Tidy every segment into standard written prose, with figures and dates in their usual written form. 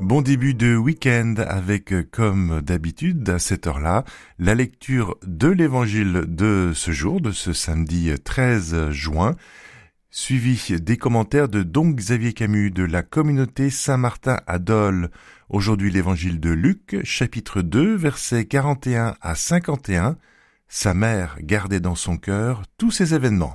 Bon début de week-end avec, comme d'habitude, à cette heure-là, la lecture de l'évangile de ce jour, de ce samedi 13 juin, suivi des commentaires de Don Xavier Camus de la communauté Saint-Martin à Dole. Aujourd'hui, l'évangile de Luc, chapitre 2, versets 41 à 51. Sa mère gardait dans son cœur tous ces événements.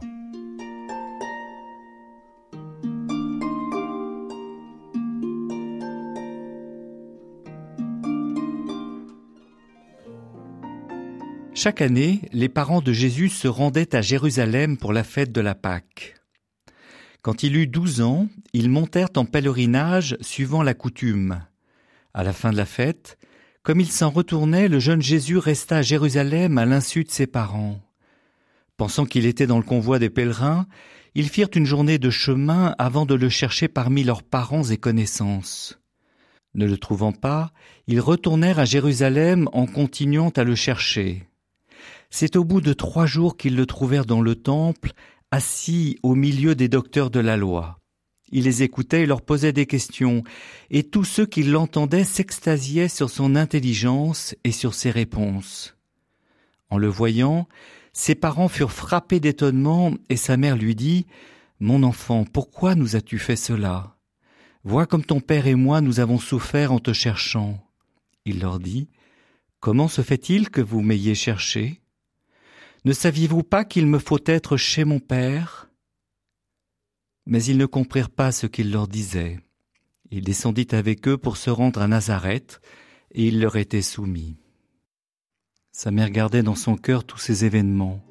Chaque année, les parents de Jésus se rendaient à Jérusalem pour la fête de la Pâque. Quand il eut 12 ans, ils montèrent en pèlerinage suivant la coutume. À la fin de la fête, comme ils s'en retournaient, le jeune Jésus resta à Jérusalem à l'insu de ses parents. Pensant qu'il était dans le convoi des pèlerins, ils firent une journée de chemin avant de le chercher parmi leurs parents et connaissances. Ne le trouvant pas, ils retournèrent à Jérusalem en continuant à le chercher. C'est au bout de 3 jours qu'ils le trouvèrent dans le temple, assis au milieu des docteurs de la loi. Il les écoutait et leur posait des questions, et tous ceux qui l'entendaient s'extasiaient sur son intelligence et sur ses réponses. En le voyant, ses parents furent frappés d'étonnement, et sa mère lui dit « Mon enfant, pourquoi nous as-tu fait cela ? Vois comme ton père et moi nous avons souffert en te cherchant. » Il leur dit « Comment se fait-il que vous m'ayez cherché ? Ne saviez-vous pas qu'il me faut être chez mon père ?» Mais ils ne comprirent pas ce qu'il leur disait. Il descendit avec eux pour se rendre à Nazareth, et il leur était soumis. Sa mère gardait dans son cœur tous ces événements.